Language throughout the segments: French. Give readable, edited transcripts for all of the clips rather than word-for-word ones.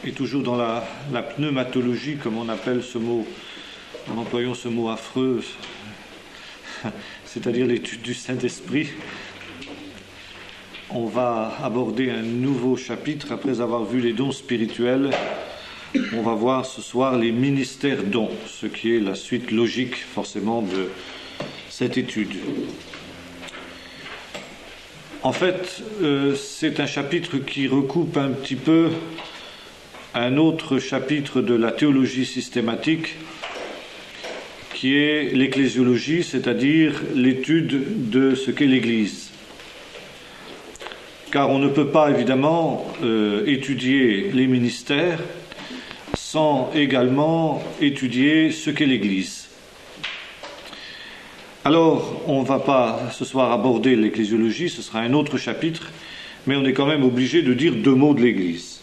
et toujours dans la pneumatologie, comme on appelle ce mot, en employant ce mot affreux, c'est-à-dire l'étude du Saint-Esprit, on va aborder un nouveau chapitre après avoir vu les dons spirituels. On va voir ce soir les ministères dons, ce qui est la suite logique forcément de cette étude. En fait, c'est un chapitre qui recoupe un petit peu un autre chapitre de la théologie systématique, qui est l'ecclésiologie, c'est-à-dire l'étude de ce qu'est l'Église. Car on ne peut pas évidemment étudier les ministères sans également étudier ce qu'est l'Église. Alors, on ne va pas ce soir aborder l'ecclésiologie, ce sera un autre chapitre, mais on est quand même obligé de dire deux mots de l'Église.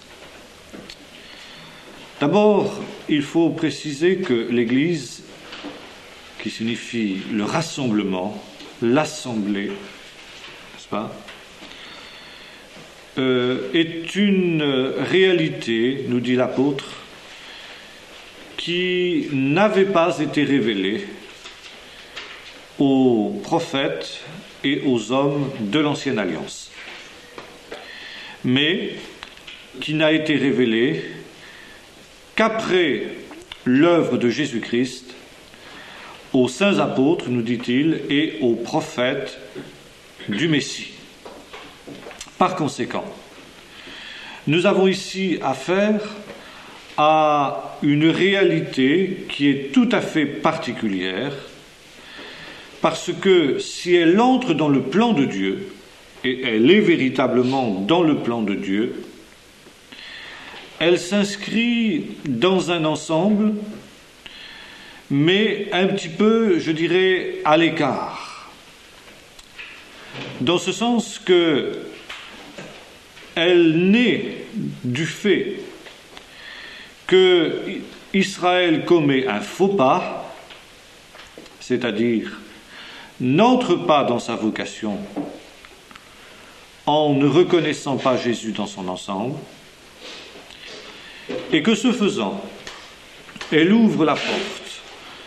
D'abord, il faut préciser que l'Église, qui signifie le rassemblement, l'assemblée, n'est-ce pas, est une réalité, nous dit l'apôtre, qui n'avait pas été révélée aux prophètes et aux hommes de l'Ancienne Alliance, mais qui n'a été révélée qu'après l'œuvre de Jésus-Christ, aux saints apôtres, nous dit-il, et aux prophètes du Messie. Par conséquent, nous avons ici affaire à une réalité qui est tout à fait particulière, parce que si elle entre dans le plan de Dieu, et elle est véritablement dans le plan de Dieu, elle s'inscrit dans un ensemble, mais un petit peu, je dirais, à l'écart. Dans ce sens que elle naît du fait que Israël commet un faux pas, c'est-à-dire n'entre pas dans sa vocation en ne reconnaissant pas Jésus dans son ensemble, et que ce faisant, elle ouvre la porte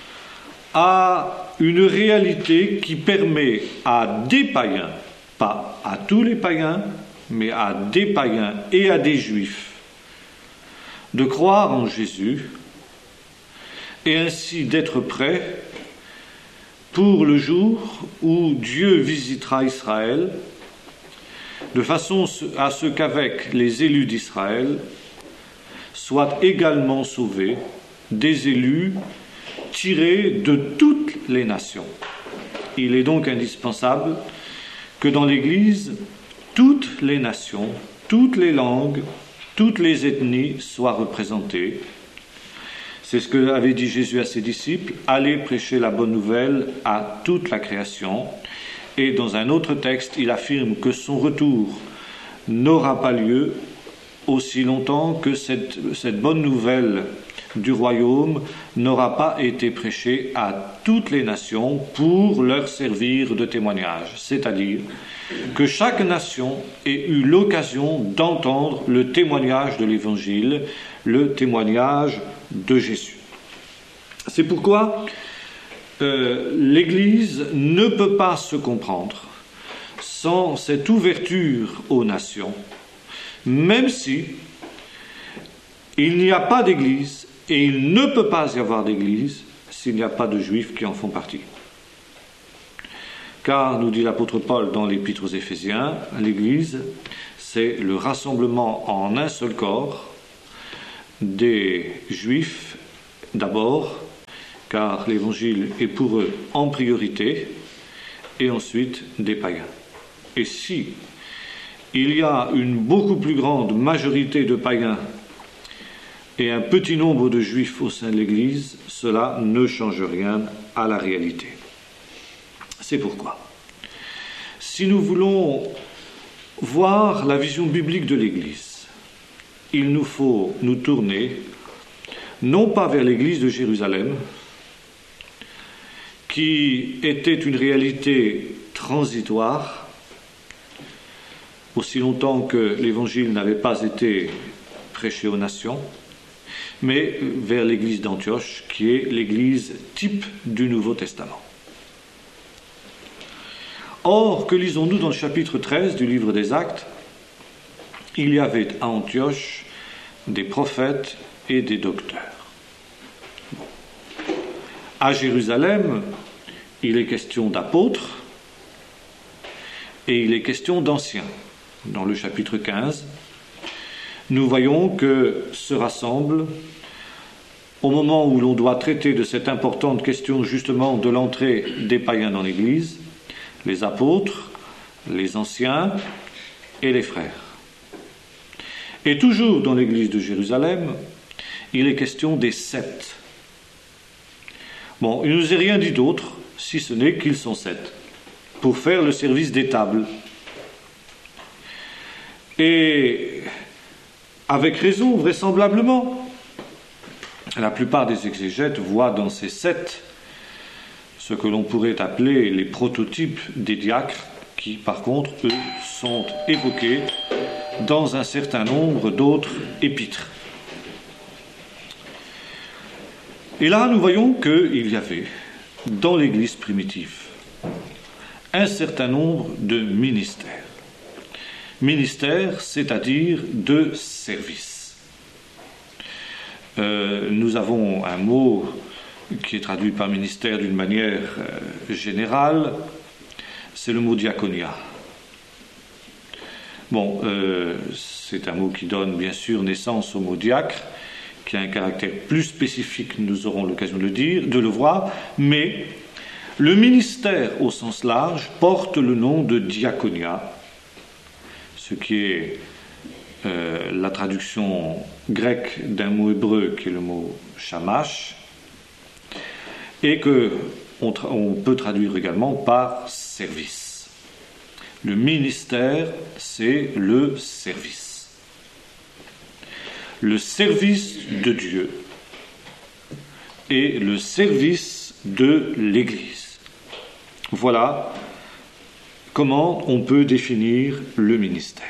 à une réalité qui permet à des païens, pas à tous les païens, mais à des païens et à des juifs, de croire en Jésus et ainsi d'être prêts pour le jour où Dieu visitera Israël, de façon à ce qu'avec les élus d'Israël soient également sauvés des élus tirés de toutes les nations. Il est donc indispensable que dans l'Église, toutes les nations, toutes les langues, toutes les ethnies soient représentées. C'est ce que avait dit Jésus à ses disciples, « Allez prêcher la bonne nouvelle à toute la création ». Et dans un autre texte, il affirme que son retour n'aura pas lieu aussi longtemps que cette bonne nouvelle du royaume n'aura pas été prêchée à toutes les nations pour leur servir de témoignage. C'est-à-dire que chaque nation ait eu l'occasion d'entendre le témoignage de l'Évangile, le témoignage de Jésus. C'est pourquoi l'Église ne peut pas se comprendre sans cette ouverture aux nations, même si il n'y a pas d'Église et il ne peut pas y avoir d'Église s'il n'y a pas de Juifs qui en font partie. Car, nous dit l'apôtre Paul dans l'Épître aux Éphésiens, l'Église, c'est le rassemblement en un seul corps des Juifs d'abord, car l'Évangile est pour eux en priorité, et ensuite des païens. Et si il y a une beaucoup plus grande majorité de païens et un petit nombre de Juifs au sein de l'Église, cela ne change rien à la réalité. C'est pourquoi, si nous voulons voir la vision biblique de l'Église, il nous faut nous tourner non pas vers l'Église de Jérusalem, qui était une réalité transitoire, aussi longtemps que l'Évangile n'avait pas été prêcher aux nations, mais vers l'église d'Antioche, qui est l'église type du Nouveau Testament. Or, que lisons-nous dans le chapitre 13 du livre des Actes? Il y avait à Antioche des prophètes et des docteurs. À Jérusalem, il est question d'apôtres et il est question d'anciens. Dans le chapitre 15, nous voyons que se rassemblent, au moment où l'on doit traiter de cette importante question justement de l'entrée des païens dans l'Église, les apôtres, les anciens et les frères. Et toujours dans l'Église de Jérusalem, il est question des 7. Bon, il ne nous est rien dit d'autre, si ce n'est qu'ils sont 7, pour faire le service des tables. Et avec raison, vraisemblablement, la plupart des exégètes voient dans ces 7 ce que l'on pourrait appeler les prototypes des diacres, qui par contre, eux, sont évoqués dans un certain nombre d'autres épîtres. Et là, nous voyons qu'il y avait, dans l'Église primitive, un certain nombre de ministères. Ministères, c'est-à-dire de service. Nous avons un mot qui est traduit par ministère d'une manière générale, c'est le mot diaconia. Bon, c'est un mot qui donne bien sûr naissance au mot diacre, qui a un caractère plus spécifique, nous aurons l'occasion de le voir, mais le ministère au sens large porte le nom de diaconia, ce qui est la traduction grecque d'un mot hébreu qui est le mot shamash, et qu'on peut traduire également par service. Le ministère, c'est le service. Le service de Dieu et le service de l'Église. Voilà comment on peut définir le ministère.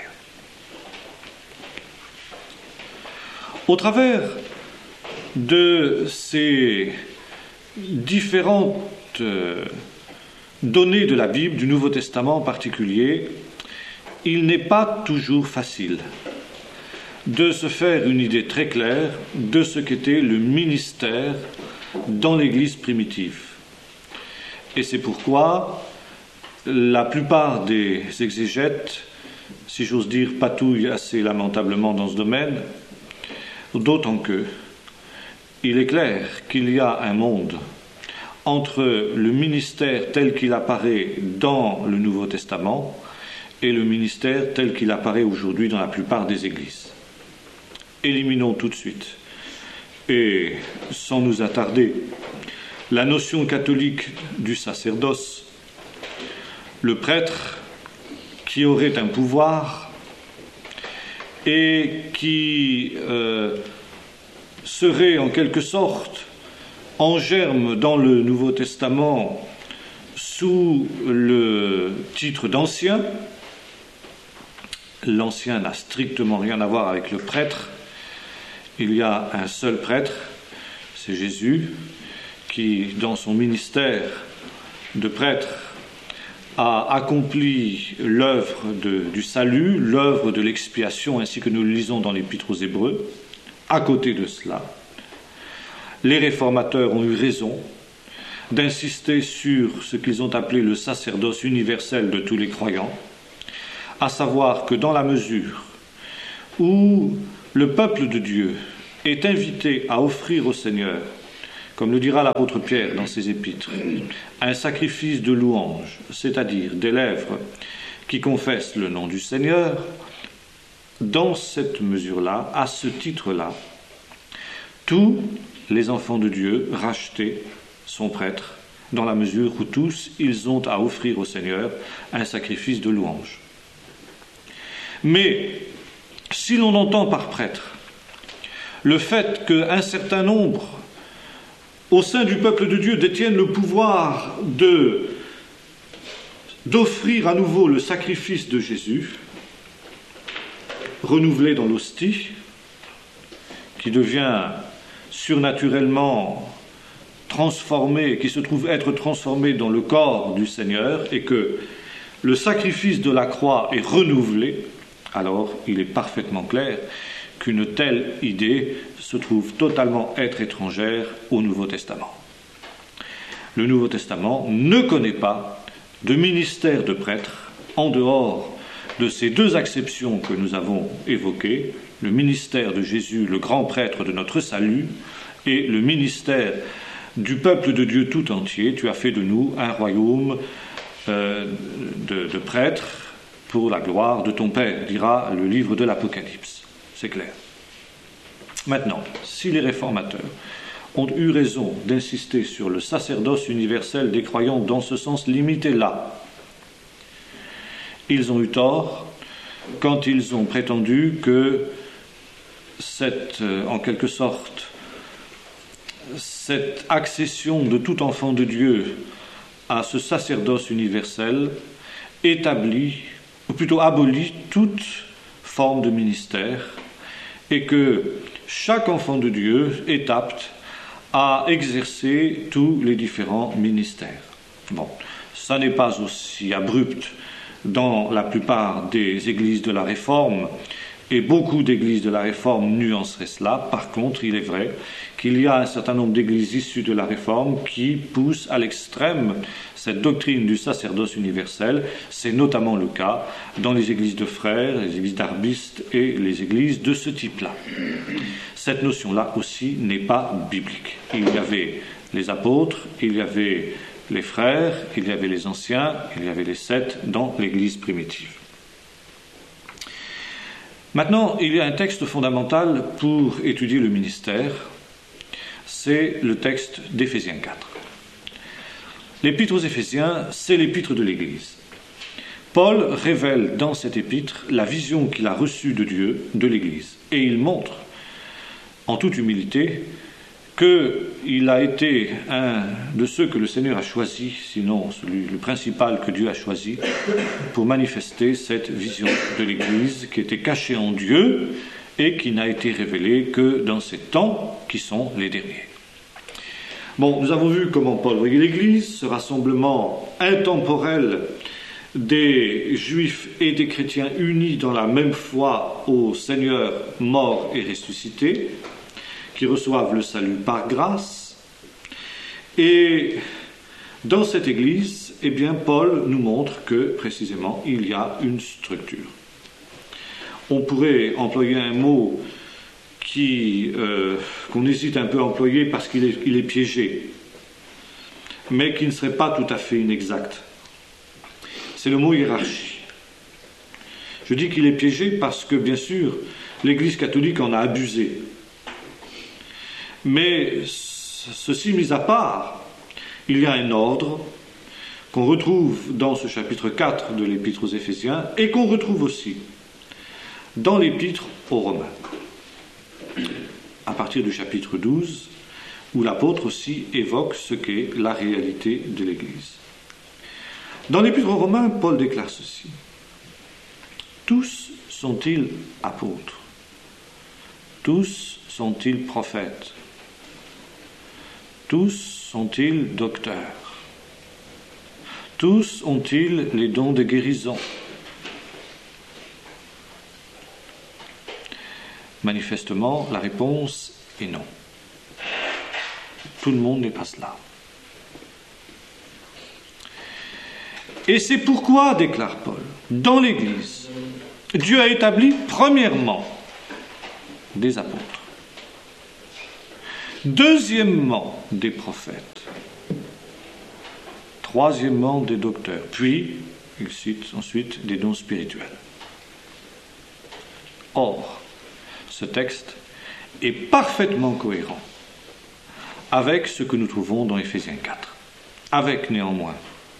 Au travers de ces différentes données de la Bible, du Nouveau Testament en particulier, il n'est pas toujours facile de se faire une idée très claire de ce qu'était le ministère dans l'Église primitive. Et c'est pourquoi la plupart des exégètes, si j'ose dire, patouillent assez lamentablement dans ce domaine, d'autant que il est clair qu'il y a un monde entre le ministère tel qu'il apparaît dans le Nouveau Testament et le ministère tel qu'il apparaît aujourd'hui dans la plupart des églises. Éliminons tout de suite, et sans nous attarder, la notion catholique du sacerdoce, le prêtre qui aurait un pouvoir et qui serait en quelque sorte en germe dans le Nouveau Testament sous le titre d'ancien. L'ancien n'a strictement rien à voir avec le prêtre. Il y a un seul prêtre, c'est Jésus, qui, dans son ministère de prêtre, a accompli l'œuvre du salut, l'œuvre de l'expiation, ainsi que nous le lisons dans l'Épître aux Hébreux. À côté de cela, les réformateurs ont eu raison d'insister sur ce qu'ils ont appelé le sacerdoce universel de tous les croyants, à savoir que dans la mesure où le peuple de Dieu est invité à offrir au Seigneur, comme le dira l'apôtre Pierre dans ses épîtres, un sacrifice de louange, c'est-à-dire des lèvres qui confessent le nom du Seigneur, dans cette mesure-là, à ce titre-là, tous les enfants de Dieu rachetés sont prêtres, dans la mesure où tous, ils ont à offrir au Seigneur un sacrifice de louange. Mais, si l'on entend par prêtre le fait qu'un certain nombre, au sein du peuple de Dieu, détiennent le pouvoir d'offrir à nouveau le sacrifice de Jésus, renouvelé dans l'hostie, qui devient surnaturellement transformé, qui se trouve être transformé dans le corps du Seigneur, et que le sacrifice de la croix est renouvelé, alors il est parfaitement clair qu'une telle idée se trouve totalement être étrangère au Nouveau Testament. Le Nouveau Testament ne connaît pas de ministère de prêtre en dehors de ces deux acceptions que nous avons évoquées, le ministère de Jésus, le grand prêtre de notre salut, et le ministère du peuple de Dieu tout entier. Tu as fait de nous un royaume de prêtres pour la gloire de ton Père, dira le livre de l'Apocalypse. C'est clair. Maintenant, si les réformateurs ont eu raison d'insister sur le sacerdoce universel des croyants dans ce sens limité-là, ils ont eu tort quand ils ont prétendu que en quelque sorte, cette accession de tout enfant de Dieu à ce sacerdoce universel établit, ou plutôt abolit, toute forme de ministère, et que chaque enfant de Dieu est apte à exercer tous les différents ministères. Bon, ça n'est pas aussi abrupt dans la plupart des églises de la Réforme, et beaucoup d'églises de la Réforme nuanceraient cela. Par contre, il est vrai qu'il y a un certain nombre d'églises issues de la Réforme qui poussent à l'extrême cette doctrine du sacerdoce universel. C'est notamment le cas dans les églises de frères, les églises d'arbistes et les églises de ce type-là. Cette notion-là aussi n'est pas biblique. Il y avait les apôtres, il y avait les frères, il y avait les anciens, il y avait les 7 dans l'Église primitive. Maintenant, il y a un texte fondamental pour étudier le ministère, c'est le texte d'Éphésiens 4. L'épître aux Éphésiens, c'est l'épître de l'Église. Paul révèle dans cette épître la vision qu'il a reçue de Dieu, de l'Église, et il montre, en toute humilité, qu'il a été un de ceux que le Seigneur a choisi, sinon le principal que Dieu a choisi, pour manifester cette vision de l'Église qui était cachée en Dieu et qui n'a été révélée que dans ces temps qui sont les derniers. Bon, nous avons vu comment Paul voyait l'Église, ce rassemblement intemporel des Juifs et des chrétiens unis dans la même foi au Seigneur mort et ressuscité, qui reçoivent le salut par grâce. Et dans cette Église, eh bien, Paul nous montre que, précisément, il y a une structure. On pourrait employer un mot qu'on hésite un peu à employer parce qu'il est piégé, mais qui ne serait pas tout à fait inexact. C'est le mot hiérarchie. Je dis qu'il est piégé parce que, bien sûr, l'Église catholique en a abusé. Mais ceci mis à part, il y a un ordre qu'on retrouve dans ce chapitre 4 de l'Épître aux Éphésiens et qu'on retrouve aussi dans l'Épître aux Romains, à partir du chapitre 12, où l'apôtre aussi évoque ce qu'est la réalité de l'Église. Dans l'Épître aux Romains, Paul déclare ceci: tous sont-ils apôtres? Tous sont-ils prophètes? Tous sont-ils docteurs? Tous ont-ils les dons de guérison? Manifestement, la réponse est non. Tout le monde n'est pas cela. Et c'est pourquoi, déclare Paul, dans l'Église, Dieu a établi premièrement des apôtres, deuxièmement des prophètes, troisièmement des docteurs, puis, il cite ensuite, des dons spirituels. Or, ce texte est parfaitement cohérent avec ce que nous trouvons dans Éphésiens 4, avec néanmoins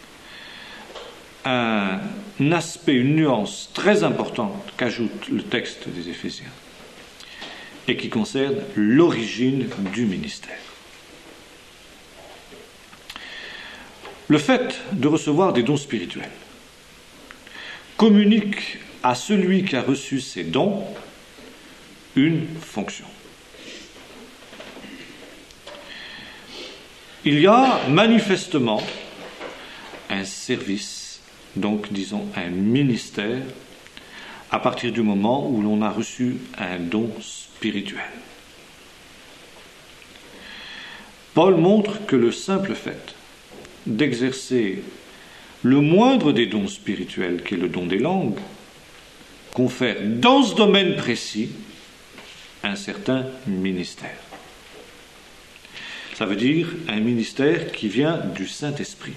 un aspect, une nuance très importante qu'ajoute le texte des Éphésiens et qui concerne l'origine du ministère. Le fait de recevoir des dons spirituels communique à celui qui a reçu ces dons une fonction. Il y a manifestement un service, donc disons un ministère, à partir du moment où l'on a reçu un don spirituel. Paul montre que le simple fait d'exercer le moindre des dons spirituels, qui est le don des langues, confère dans ce domaine précis un certain ministère. Ça veut dire un ministère qui vient du Saint-Esprit.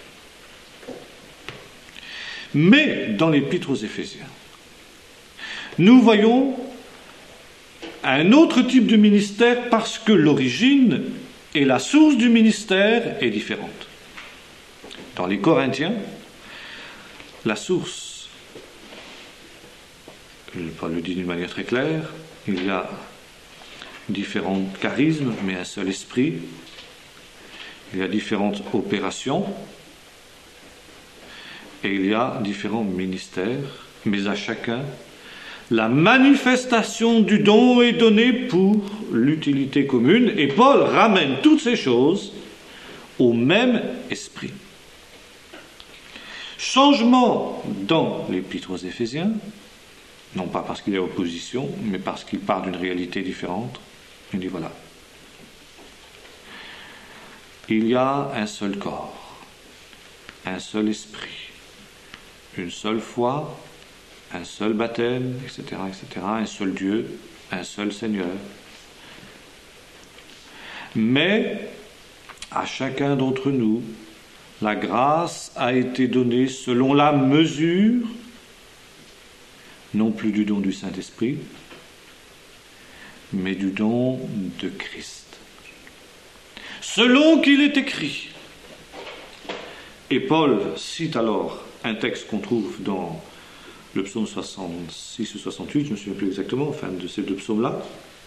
Mais dans l'Épître aux Éphésiens, nous voyons un autre type de ministère parce que l'origine et la source du ministère est différente. Dans les Corinthiens, la source, Paul le dit d'une manière très claire, il y a différents charismes, mais un seul esprit. Il y a différentes opérations et il y a différents ministères, mais à chacun, la manifestation du don est donnée pour l'utilité commune, et Paul ramène toutes ces choses au même esprit. Changement dans l'Épître aux Éphésiens, non pas parce qu'il y a opposition, mais parce qu'il part d'une réalité différente. Il dit voilà, il y a un seul corps, un seul esprit, une seule foi, un seul baptême, etc., un seul Dieu, un seul Seigneur. Mais à chacun d'entre nous, la grâce a été donnée selon la mesure, non plus du don du Saint-Esprit, mais du don de Christ. Selon qu'il est écrit. Et Paul cite alors un texte qu'on trouve dans le psaume 66 ou 68, je ne me souviens plus exactement, enfin de ces deux psaumes-là.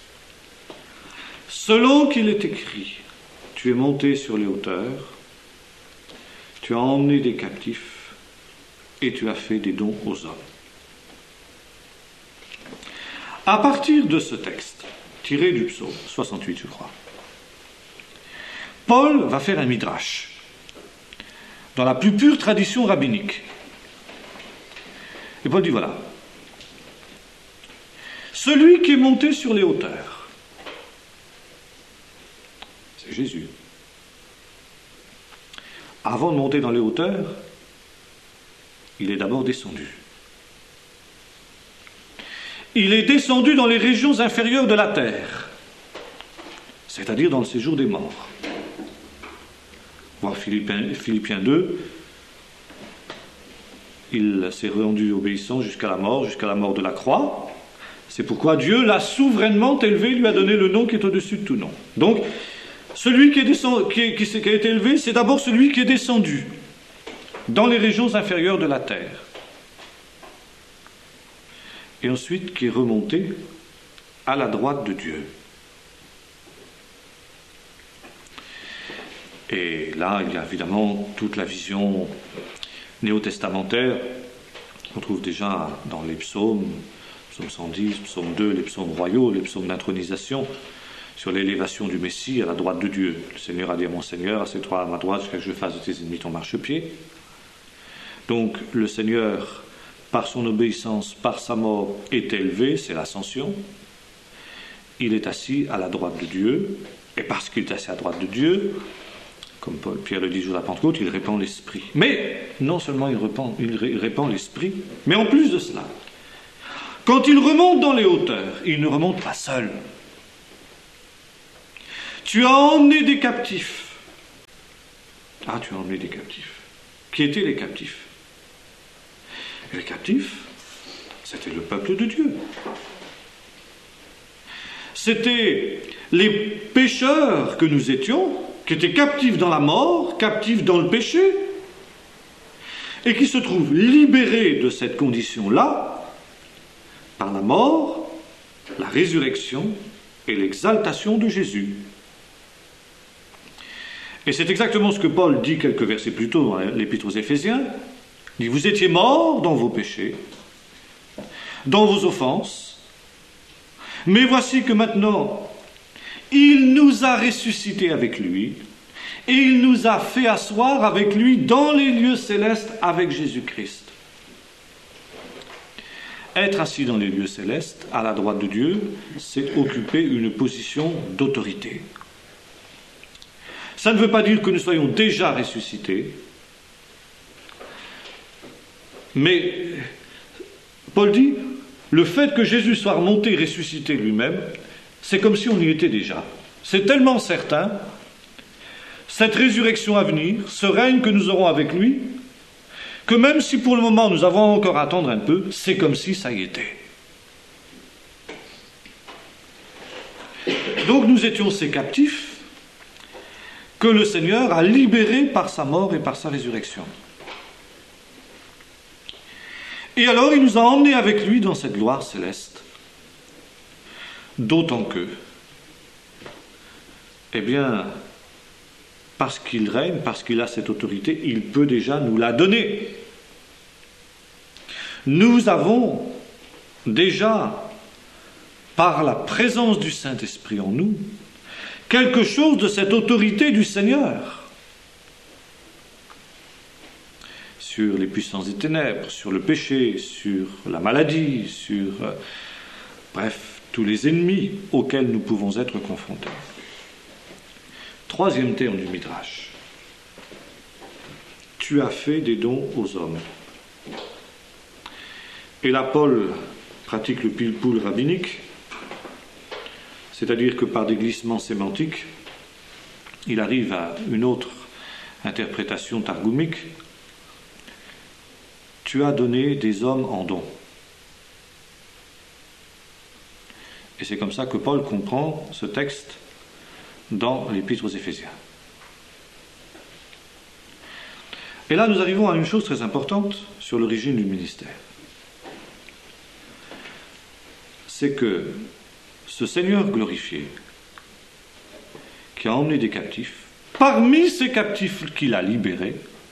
Selon qu'il est écrit, tu es monté sur les hauteurs, tu as emmené des captifs et tu as fait des dons aux hommes. À partir de ce texte, tiré du psaume 68, je crois, Paul va faire un midrash, dans la plus pure tradition rabbinique. Et Paul dit voilà, celui qui est monté sur les hauteurs, c'est Jésus. Avant de monter dans les hauteurs, il est d'abord descendu. Il est descendu dans les régions inférieures de la terre, c'est-à-dire dans le séjour des morts. Voir Philippiens 2, il s'est rendu obéissant jusqu'à la mort de la croix. C'est pourquoi Dieu l'a souverainement élevé, lui a donné le nom qui est au-dessus de tout nom. Donc, celui qui a été élevé, c'est d'abord celui qui est descendu dans les régions inférieures de la terre. Et ensuite qui est remonté à la droite de Dieu. Et là, il y a évidemment toute la vision néo-testamentaire qu'on trouve déjà dans les psaumes, psaume 110, psaume 2, les psaumes royaux, les psaumes d'intronisation, sur l'élévation du Messie à la droite de Dieu. Le Seigneur a dit à mon Seigneur, assieds-toi à ma droite jusqu'à ce que je fasse de tes ennemis ton marchepied. Donc le Seigneur, par son obéissance, par sa mort, est élevé, c'est l'ascension. Il est assis à la droite de Dieu, et parce qu'il est assis à la droite de Dieu, comme Pierre le dit le jour de la Pentecôte, il répand l'Esprit. Mais non seulement il répand l'Esprit, mais en plus de cela, quand il remonte dans les hauteurs, il ne remonte pas seul. Tu as emmené des captifs. Ah, tu as emmené des captifs. Qui étaient les captifs? Les captifs, c'était le peuple de Dieu. C'était les pécheurs que nous étions, qui étaient captifs dans la mort, captifs dans le péché, et qui se trouvent libérés de cette condition-là par la mort, la résurrection et l'exaltation de Jésus. Et c'est exactement ce que Paul dit quelques versets plus tôt dans l'Épître aux Éphésiens. Il dit, vous étiez morts dans vos péchés, dans vos offenses, mais voici que maintenant, il nous a ressuscités avec lui, et il nous a fait asseoir avec lui dans les lieux célestes avec Jésus-Christ. Être assis dans les lieux célestes, à la droite de Dieu, c'est occuper une position d'autorité. Ça ne veut pas dire que nous soyons déjà ressuscités, mais Paul dit, le fait que Jésus soit remonté, ressuscité lui-même, c'est comme si on y était déjà. C'est tellement certain, cette résurrection à venir, ce règne que nous aurons avec lui, que même si pour le moment nous avons encore à attendre un peu, c'est comme si ça y était. Donc nous étions ces captifs que le Seigneur a libérés par sa mort et par sa résurrection. Et alors il nous a emmenés avec lui dans cette gloire céleste. D'autant que, eh bien, parce qu'il règne, parce qu'il a cette autorité, il peut déjà nous la donner. Nous avons déjà, par la présence du Saint-Esprit en nous, quelque chose de cette autorité du Seigneur. Sur les puissances des ténèbres, sur le péché, sur la maladie, sur, bref, tous les ennemis auxquels nous pouvons être confrontés. Troisième terme du Midrash. Tu as fait des dons aux hommes. Et là, Paul pratique le pile-poule rabbinique, c'est-à-dire que par des glissements sémantiques, il arrive à une autre interprétation targoumique. Tu as donné des hommes en don. Et c'est comme ça que Paul comprend ce texte dans l'Épître aux Éphésiens. Et là, nous arrivons à une chose très importante sur l'origine du ministère. C'est que ce Seigneur glorifié, qui a emmené des captifs, parmi ces captifs qu'il a libérés,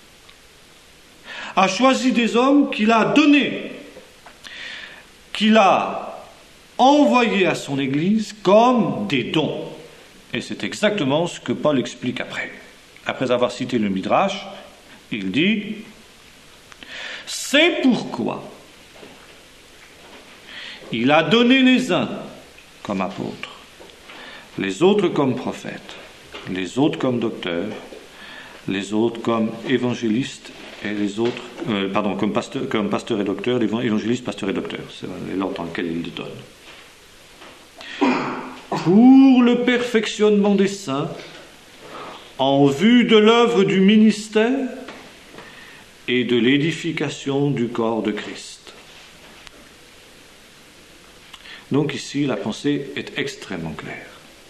a choisi des hommes qu'il a donnés, qu'il a envoyés à son Église comme des dons. Et c'est exactement ce que Paul explique après. Après avoir cité le Midrash, il dit « C'est pourquoi il a donné les uns comme apôtres, les autres comme prophètes, les autres comme docteurs, les autres comme évangélistes, et les autres, comme pasteur et docteur, évangéliste, pasteur et docteur. C'est l'ordre dans lequel il le donne. Pour le perfectionnement des saints, en vue de l'œuvre du ministère et de l'édification du corps de Christ. Donc ici, la pensée est extrêmement claire.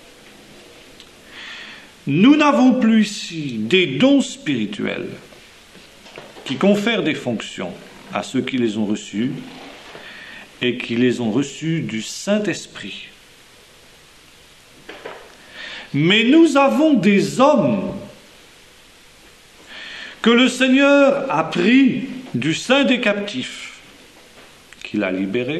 Nous n'avons plus ici des dons spirituels qui confèrent des fonctions à ceux qui les ont reçus et qui les ont reçus du Saint-Esprit. Mais nous avons des hommes que le Seigneur a pris du sein des captifs, qu'il a libérés,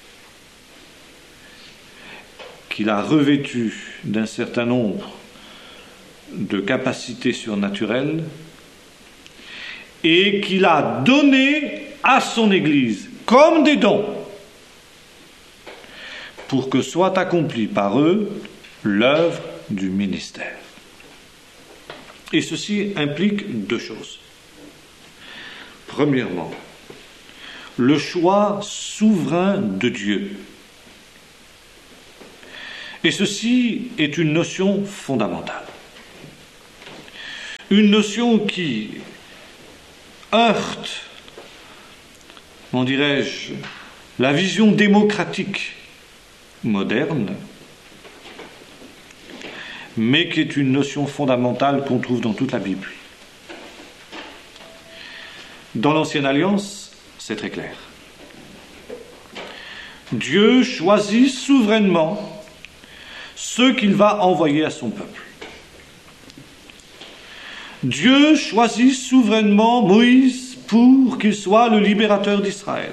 qu'il a revêtus d'un certain nombre de capacités surnaturelles et qu'il a donné à son Église comme des dons pour que soit accomplie par eux l'œuvre du ministère. Et ceci implique deux choses. Premièrement, le choix souverain de Dieu. Et ceci est une notion fondamentale. Une notion qui heurte, comment dirais-je, la vision démocratique moderne, mais qui est une notion fondamentale qu'on trouve dans toute la Bible. Dans l'Ancienne Alliance, c'est très clair. Dieu choisit souverainement ceux qu'il va envoyer à son peuple. Dieu choisit souverainement Moïse pour qu'il soit le libérateur d'Israël.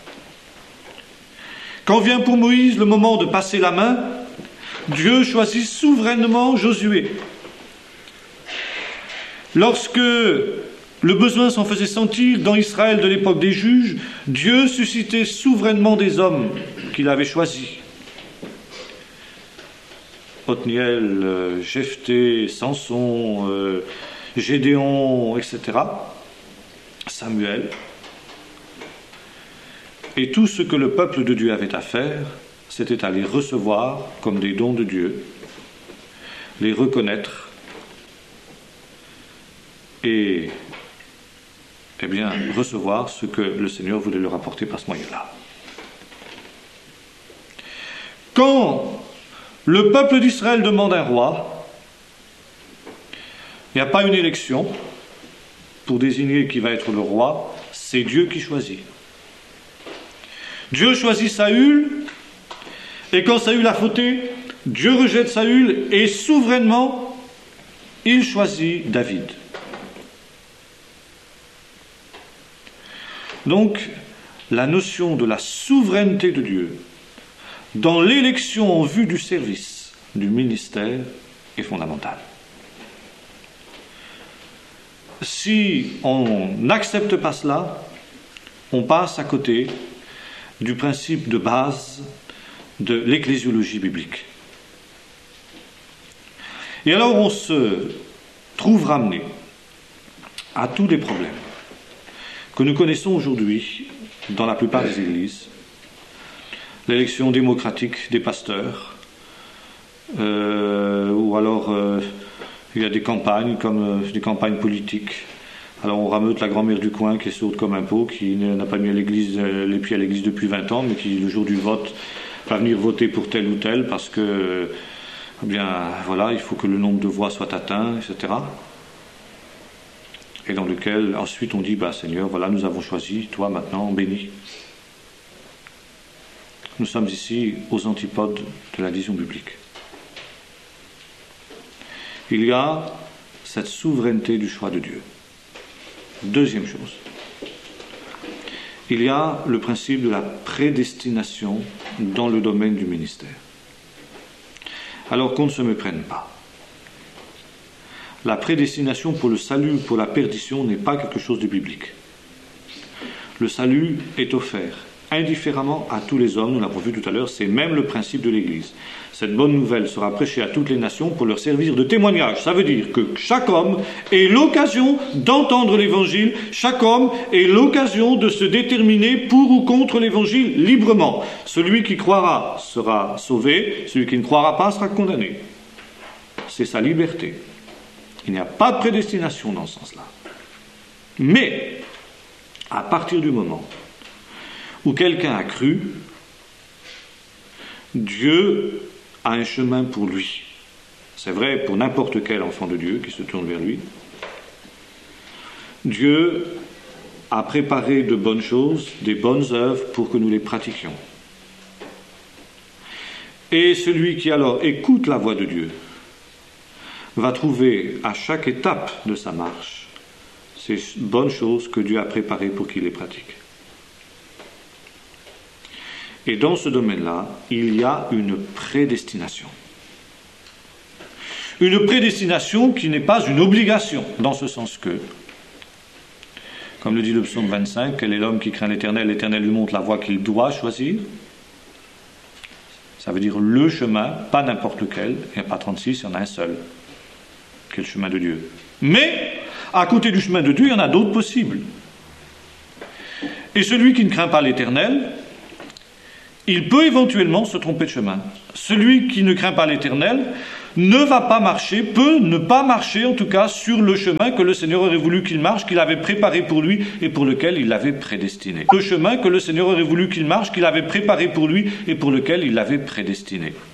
Quand vient pour Moïse le moment de passer la main, Dieu choisit souverainement Josué. Lorsque le besoin s'en faisait sentir dans Israël de l'époque des juges, Dieu suscitait souverainement des hommes qu'il avait choisis. Othniel, Jephthé, Samson, Gédéon, etc. Samuel. Et tout ce que le peuple de Dieu avait à faire, c'était à les recevoir comme des dons de Dieu, les reconnaître et bien, recevoir ce que le Seigneur voulait leur apporter par ce moyen-là. Quand le peuple d'Israël demande un roi, il n'y a pas une élection pour désigner qui va être le roi, c'est Dieu qui choisit. Dieu choisit Saül, et quand Saül a fauté, Dieu rejette Saül, et souverainement, il choisit David. Donc, la notion de la souveraineté de Dieu dans l'élection en vue du service, du ministère, est fondamentale. Si on n'accepte pas cela, on passe à côté du principe de base de l'ecclésiologie biblique. Et alors on se trouve ramené à tous les problèmes que nous connaissons aujourd'hui dans la plupart des églises. L'élection démocratique des pasteurs, ou alors il y a des campagnes comme des campagnes politiques. Alors on rameute la grand-mère du coin qui est sourde comme un pot, qui n'a pas mis les pieds à l'église depuis 20 ans, mais qui le jour du vote va venir voter pour tel ou tel parce que, eh bien, voilà, il faut que le nombre de voix soit atteint, etc. Et dans lequel ensuite on dit, Seigneur, voilà, nous avons choisi, toi maintenant, bénis. Nous sommes ici aux antipodes de la vision biblique. Il y a cette souveraineté du choix de Dieu. Deuxième chose, il y a le principe de la prédestination dans le domaine du ministère. Alors qu'on ne se méprenne pas. La prédestination pour le salut ou pour la perdition n'est pas quelque chose de biblique. Le salut est offert indifféremment à tous les hommes, nous l'avons vu tout à l'heure, c'est même le principe de l'Église. Cette bonne nouvelle sera prêchée à toutes les nations pour leur servir de témoignage. Ça veut dire que chaque homme ait l'occasion d'entendre l'Évangile, chaque homme ait l'occasion de se déterminer pour ou contre l'Évangile librement. Celui qui croira sera sauvé, celui qui ne croira pas sera condamné. C'est sa liberté. Il n'y a pas de prédestination dans ce sens-là. Mais, à partir du moment où quelqu'un a cru, Dieu a un chemin pour lui. C'est vrai pour n'importe quel enfant de Dieu qui se tourne vers lui. Dieu a préparé de bonnes choses, des bonnes œuvres pour que nous les pratiquions. Et celui qui alors écoute la voix de Dieu va trouver à chaque étape de sa marche ces bonnes choses que Dieu a préparées pour qu'il les pratique. Et dans ce domaine-là, il y a une prédestination. Une prédestination qui n'est pas une obligation, dans ce sens que, comme le dit le psaume 25, quel est l'homme qui craint l'Éternel, l'Éternel lui montre la voie qu'il doit choisir. Ça veut dire le chemin, pas n'importe lequel, il n'y a pas 36, il y en a un seul, qui est le chemin de Dieu. Mais, à côté du chemin de Dieu, il y en a d'autres possibles. Et celui qui ne craint pas l'Éternel, il peut éventuellement se tromper de chemin. Celui qui ne craint pas l'Éternel ne va pas marcher, peut ne pas marcher en tout cas sur le chemin que le Seigneur aurait voulu qu'il marche, qu'il avait préparé pour lui et pour lequel il l'avait prédestiné. Le chemin que le Seigneur aurait voulu qu'il marche, qu'il avait préparé pour lui et pour lequel il l'avait prédestiné.